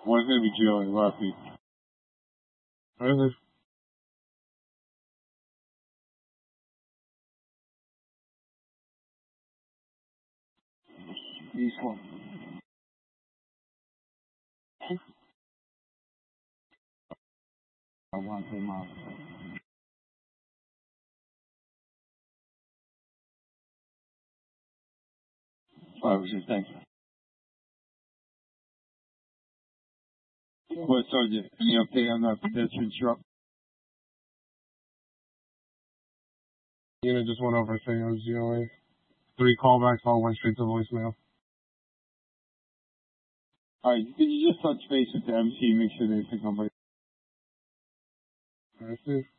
One's gonna be Joe and Ruffy. Really? These one. I want him out. 5%, thanks. What, Sergeant? Any update on that pedestrian truck? Unit just went over saying it was GOA. 3 callbacks, all went straight to voicemail. Alright, did you just touch base with the MC, make sure they pick up? I see.